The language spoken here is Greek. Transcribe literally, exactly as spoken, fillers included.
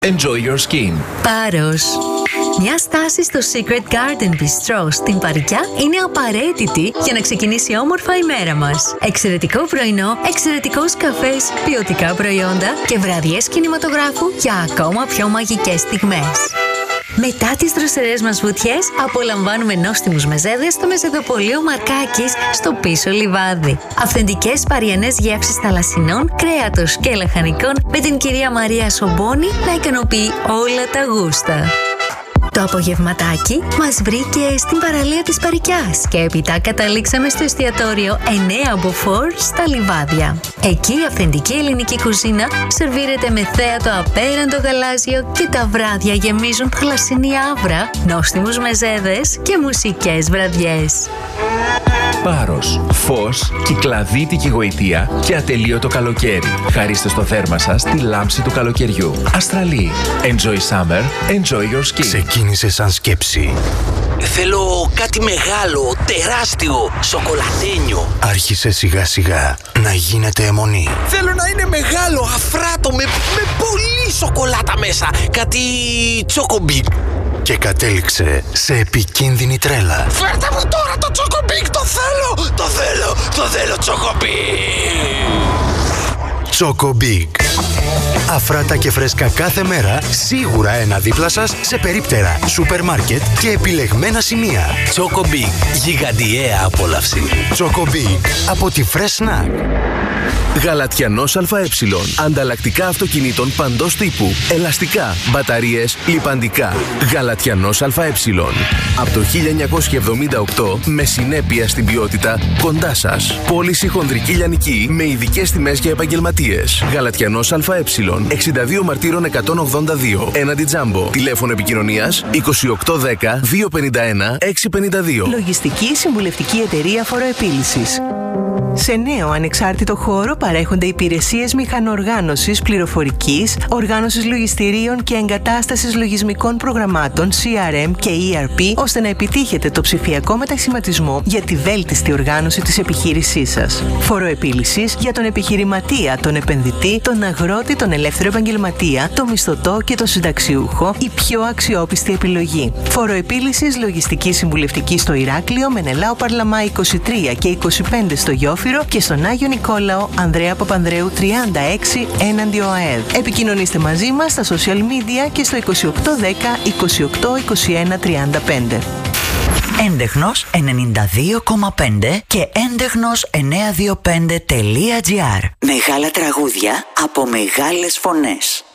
Enjoy your skin. Πάρος. Μια στάση στο Secret Garden Bistro στην Παρικιά είναι απαραίτητη για να ξεκινήσει όμορφα η μέρα μας. Εξαιρετικό πρωινό, εξαιρετικός καφές, ποιοτικά προϊόντα και βραδιές κινηματογράφου για ακόμα πιο μαγικές στιγμές. Μετά τις δροσερές μας βουτιές, απολαμβάνουμε νόστιμους μεζέδες στο μεζεδοπωλείο Μαρκάκης στο πίσω λιβάδι. Αυθεντικές παριανές γεύσεις θαλασσινών, κρέατος και λαχανικών με την κυρία Μαρία Σομπόνη να ικανοποιεί όλα τα γούστα. Το απογευματάκι μας βρήκε στην παραλία της Παρικιάς και έπειτα καταλήξαμε στο εστιατόριο εννέα μποφόρ στα Λιβάδια. Εκεί η αυθεντική ελληνική κουζίνα σερβίρεται με θέατο απέραντο γαλάζιο και τα βράδια γεμίζουν θαλασσινή άβρα, νόστιμους μεζέδες και μουσικές βραδιές. Πάρος, φως, κυκλαδίτικη γοητεία και ατελείωτο καλοκαίρι. Χαρίστε στο δέρμα σας τη λάμψη του καλοκαιριού. Αστραλή. Enjoy summer, enjoy your skin. Ξεκίνησε σαν σκέψη. Θέλω κάτι μεγάλο, τεράστιο, σοκολατένιο. Άρχισε σιγά σιγά να γίνεται αιμονή. Θέλω να είναι μεγάλο, αφράτο, με, με πολύ σοκολάτα μέσα. Κάτι τσοκομπίκ. Και κατέληξε σε επικίνδυνη τρέλα. Φέρτε μου τώρα το τσοκομπίκ, το θέλω, το θέλω, το θέλω τσοκομπίκ. Τσοκομπίκ. Αφράτα και φρέσκα κάθε μέρα, σίγουρα ένα δίπλα σας σε περίπτερα, σούπερ μάρκετ και επιλεγμένα σημεία. Τσοκομπίκ, γιγαντιαία απόλαυση. Τσοκομπίκ, από τη Fresh Snack. Γαλατιανός ΑΕ. Ανταλλακτικά αυτοκινήτων παντός τύπου. Ελαστικά, μπαταρίες, λιπαντικά. Γαλατιανός ΑΕ. Από το χίλια εννιακόσια εβδομήντα οκτώ με συνέπεια στην ποιότητα κοντά σας. Πώληση χονδρική λιανική με ειδικές τιμές για επαγγελματίες. Γαλατιανός ΑΕ. εξήντα δύο Μαρτύρων εκατόν ογδόντα δύο. Έναντι Τζάμπο. Τηλέφωνο επικοινωνίας είκοσι οκτώ δέκα διακόσια πενήντα ένα εξακόσια πενήντα δύο. Λογιστική συμβουλευτική εταιρεία φοροεπίλυσης. Σε νέο ανεξάρτητο χώρο παρέχονται υπηρεσίες μηχανοργάνωσης, πληροφορικής, οργάνωσης λογιστηρίων και εγκατάστασης λογισμικών προγραμμάτων σι αρ εμ και ι αρ πι, ώστε να επιτύχετε το ψηφιακό μετασχηματισμό για τη βέλτιστη οργάνωση της επιχείρησής σας. Φοροεπίλυσης για τον επιχειρηματία, τον επενδυτή, τον αγρότη, τον ελεύθερο επαγγελματία, τον μισθωτό και τον συνταξιούχο, η πιο αξιόπιστη επιλογή. Φοροεπίλυσης λογιστική συμβουλευτική στο Ηράκλειο, Μενελάου Παρλαμά είκοσι τρία και είκοσι πέντε στο Γιώφυρο και στον Άγιο Νικόλαο Ανδρέα Παπανδρέου τριάντα έξι έναντι ΟΑΕΔ. Επικοινωνήστε μαζί μας στα social media και στο είκοσι οκτώ δέκα είκοσι οκτώ είκοσι ένα τριάντα πέντε. Έντεχνος ενενήντα δύο κόμμα πέντε και έντεχνος εννιακόσια είκοσι πέντε τελεία τζι άρ. Μεγάλα τραγούδια από μεγάλες φωνές.